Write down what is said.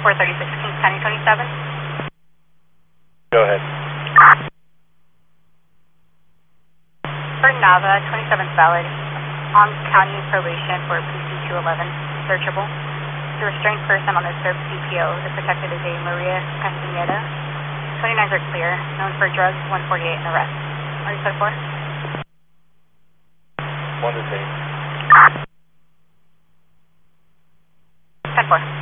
436 King County 27. Go ahead. For Nava, 27th valid. On county probation for PC 211. Searchable. The restrained person on the SERP CPO. The protected is a Maria Castaneda. 29s are clear. Known for drugs, 148 and arrest. Are you set for? 1 to 8. 10-4.